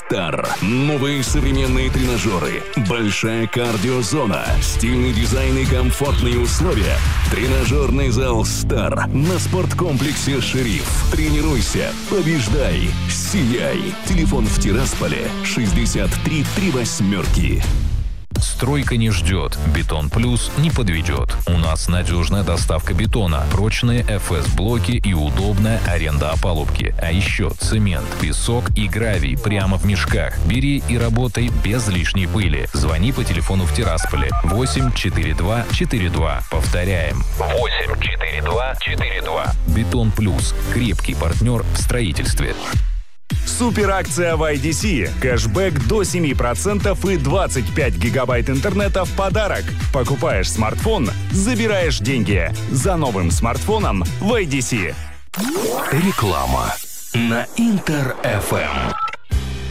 Star. Новые современные тренажеры, большая кардиозона, стильный дизайн и комфортные условия. Тренажерный зал Star на спорткомплексе «Шериф». Тренируйся, побеждай, сияй. Телефон в Тирасполе 63 38. Стройка не ждет, Бетон Плюс не подведет. У нас надежная доставка бетона, прочные ФС-блоки и удобная аренда опалубки. А еще цемент, песок и гравий прямо в мешках. Бери и работай без лишней пыли. Звони по телефону в Тирасполе 84242. Повторяем, 84242. Бетон Плюс. Крепкий партнер в строительстве. Суперакция в IDC. Кэшбэк до 7% и 25 гигабайт интернета в подарок. Покупаешь смартфон, забираешь деньги. За новым смартфоном в IDC. Реклама на Интер-ФМ.